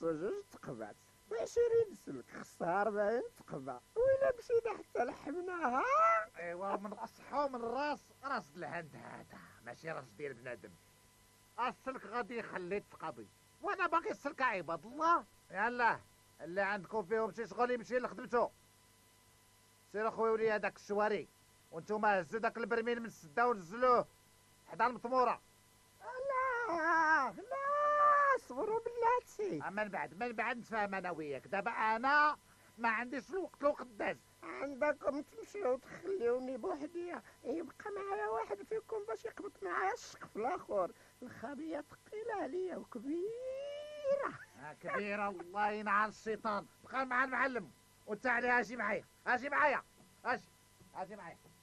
جوج تقبات، و20 سلك خصها 40 تقبة، وإلا مشينا حتى لحمناها. ايوا من اصحو من راس الهند هذا، ماشي راس ديال بنادم. السلك غادي يخلي تقضي، وانا باقي السلك عباد الله. يلا اللي عندكم فيهم شي شغل يمشي لخدمتو. سير اخويا ولي هذاك الشواري، وانتوما هزوا داك البرميل من السده ونزلوه حدا المطموره. لا صبروا بلاتي. من بعد نتفاهم انا وياك. دابا انا ما عنديش الوقت داز. عندكم تمشيو وتخليوني بوحدي، يبقى معايا واحد فيكم باش يقبط معايا السقف الاخر. الخبيه ثقيله عليا وكبيره. كبيره الله ينعل الشيطان. بقى مع المعلم وانت عليها. اجي معايا اجي معايا.